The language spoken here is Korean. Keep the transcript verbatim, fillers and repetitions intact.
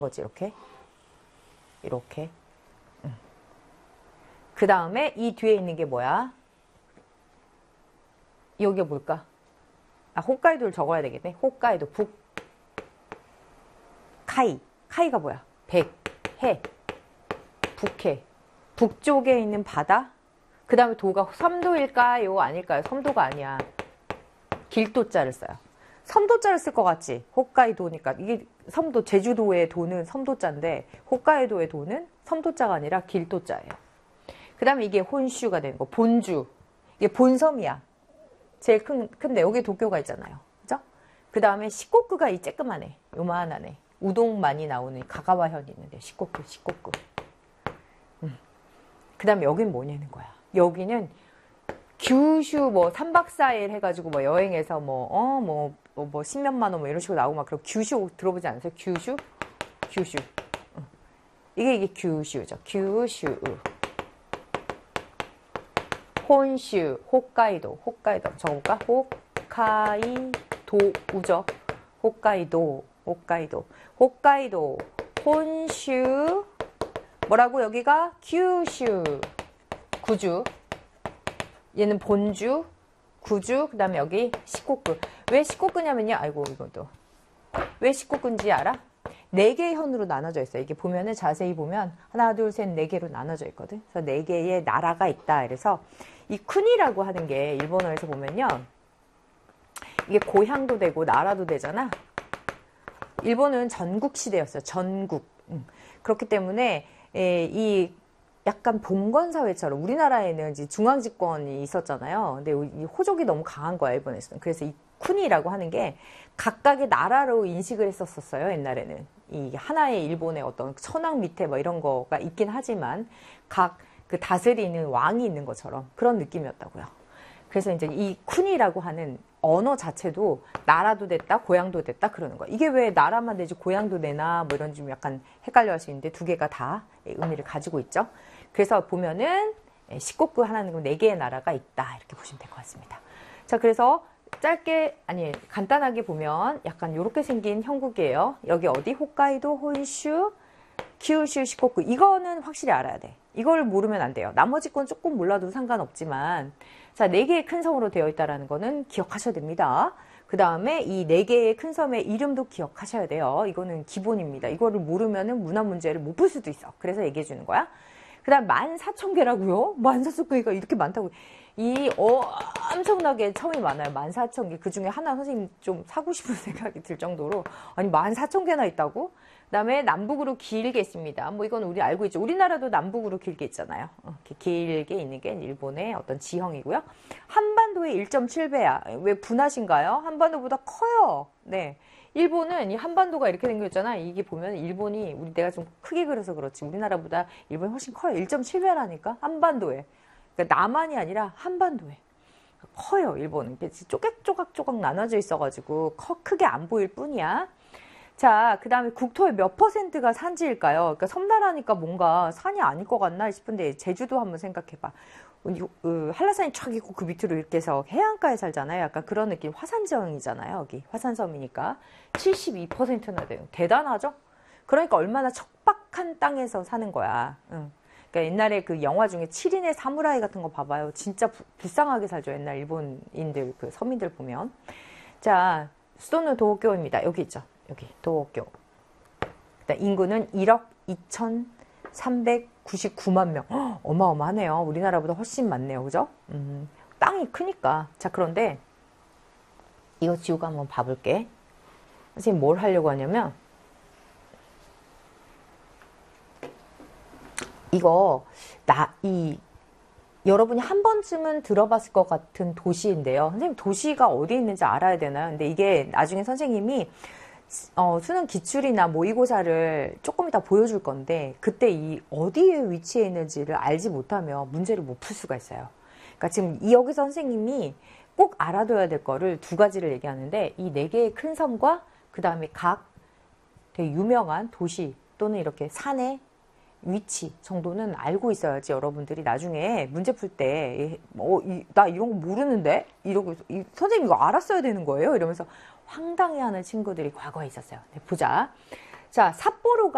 거지. 이렇게 이렇게. 음. 그 다음에 이 뒤에 있는 게 뭐야? 여기가 뭘까? 아, 홋카이도를 적어야 되겠네. 홋카이도 북 카이. 카이가 뭐야? 백, 해, 북해. 북쪽에 있는 바다. 그 다음에 도가 섬도일까요? 아닐까요? 섬도가 아니야. 길도자를 써요. 섬도자를 쓸 것 같지? 홋카이도니까. 이게 섬도, 제주도의 도는 섬도자인데 홋카이도의 도는 섬도자가 아니라 길도자예요. 그 다음에 이게 혼슈가 되는 거. 본주. 이게 본섬이야. 제일 큰, 큰데 여기 도쿄가 있잖아요. 그죠? 그 다음에 시코쿠가 이 쬐끄만해. 요만하네. 우동 많이 나오는 가가와현이 있는데 시코쿠, 시코쿠. 음. 그 다음에 여긴 뭐냐는 거야. 여기는 규슈 뭐 삼 박 사 일 해가지고 뭐 여행해서 뭐, 어, 뭐, 뭐, 뭐 십몇만 원 뭐 이런 식으로 나오고 막 그런 규슈 들어보지 않으세요? 규슈? 규슈. 어. 이게 이게 규슈죠. 규슈. 혼슈, 홋카이도, 홋카이도. 적어볼까? 홋카이도우죠. 홋카이도, 홋카이도. 홋카이도, 혼슈. 뭐라고 여기가? 규슈. 구주. 얘는 본주, 구주, 그 다음에 여기 시코쿠. 왜 시코쿠냐면요. 아이고, 이것도. 왜 시코쿠인지 알아? 네 개의 현으로 나눠져 있어요. 이게 보면은 자세히 보면 하나, 둘, 셋, 네 개로 나눠져 있거든. 그래서 네 개의 나라가 있다. 그래서 이 쿠니라고 하는 게 일본어에서 보면요. 이게 고향도 되고 나라도 되잖아. 일본은 전국 시대였어요. 전국. 음. 그렇기 때문에 에, 이 약간 봉건사회처럼 우리나라에는 이제 중앙집권이 있었잖아요. 근데 이 호족이 너무 강한 거야, 일본에서는. 그래서 이 쿠니라고 하는 게 각각의 나라로 인식을 했었어요, 옛날에는. 이 하나의 일본의 어떤 천황 밑에 뭐 이런 거가 있긴 하지만 각 그 다스리는 왕이 있는 것처럼 그런 느낌이었다고요. 그래서 이제 이 쿠니라고 하는 언어 자체도 나라도 됐다, 고향도 됐다 그러는 거야. 이게 왜 나라만 되지 고향도 내나 뭐 이런 좀 약간 헷갈려 할 수 있는데 두 개가 다 의미를 가지고 있죠. 그래서 보면은 시코쿠 하나는 네 개의 나라가 있다 이렇게 보시면 될 것 같습니다. 자, 그래서 짧게 아니 간단하게 보면 약간 이렇게 생긴 형국이에요. 여기 어디? 홋카이도, 혼슈, 규슈, 시코쿠. 이거는 확실히 알아야 돼. 이걸 모르면 안 돼요. 나머지 건 조금 몰라도 상관없지만 자, 네 개의 큰 섬으로 되어 있다는 거는 기억하셔야 됩니다. 그 다음에 이 네 개의 큰 섬의 이름도 기억하셔야 돼요. 이거는 기본입니다. 이거를 모르면은 문화 문제를 못 풀 수도 있어. 그래서 얘기해 주는 거야. 그 다음 만 사천 개라고요? 만 사천 개가 이렇게 많다고. 이 어, 엄청나게 섬이 많아요. 만 사천 개. 그 중에 하나 선생님 좀 사고 싶은 생각이 들 정도로 아니 만 사천 개나 있다고? 그 다음에 남북으로 길게 있습니다. 뭐 이건 우리 알고 있죠. 우리나라도 남북으로 길게 있잖아요. 이렇게 길게 있는 게 일본의 어떤 지형이고요. 한반도의 일 점 칠 배야. 왜 분하신가요? 한반도보다 커요. 네. 일본은 이 한반도가 이렇게 생겼잖아. 이게 보면 일본이 우리 내가 좀 크게 그려서 그렇지 우리나라보다 일본이 훨씬 커요. 일 점 칠 배라니까 한반도에. 그러니까 남한이 아니라 한반도에 커요. 일본은 쪼각쪼각쪼각 나눠져 있어가지고 커, 크게 안 보일 뿐이야. 자, 그 다음에 국토의 몇 퍼센트가 산지일까요? 그러니까 섬나라니까 뭔가 산이 아닐 것 같나 싶은데 제주도 한번 생각해봐. 한라산이 쫙 있고 그 밑으로 이렇게 해서 해안가에 살잖아요. 약간 그런 느낌. 화산지형이잖아요. 여기 화산섬이니까 칠십이 퍼센트나 돼요. 대단하죠? 그러니까 얼마나 척박한 땅에서 사는 거야. 응. 그러니까 옛날에 그 영화 중에 칠 인의 사무라이 같은 거 봐봐요. 진짜 부, 불쌍하게 살죠. 옛날 일본인들, 그 서민들 보면. 자, 수도는 도쿄입니다. 여기 있죠. 여기 도쿄. 인구는 일억 이천삼백구십구만 명. 허, 어마어마하네요. 우리나라보다 훨씬 많네요. 그죠? 음, 땅이 크니까. 자, 그런데 이거 지우가 한번 봐볼게. 선생님 뭘 하려고 하냐면 이거 나 이 여러분이 한 번쯤은 들어봤을 것 같은 도시인데요. 선생님 도시가 어디 있는지 알아야 되나요? 근데 이게 나중에 선생님이 어, 수능 기출이나 모의고사를 조금 이따 보여줄 건데 그때 이 어디에 위치해 있는지를 알지 못하면 문제를 못 풀 수가 있어요. 그러니까 지금 이 여기서 선생님이 꼭 알아둬야 될 거를 두 가지를 얘기하는데 이 네 개의 큰 섬과 그 다음에 각 되게 유명한 도시 또는 이렇게 산의 위치 정도는 알고 있어야지 여러분들이 나중에 문제 풀 때 어, 나 이런 거 모르는데? 이러고 이, 선생님 이거 알았어야 되는 거예요? 이러면서 황당해하는 친구들이 과거에 있었어요. 네, 보자. 자, 삿포로가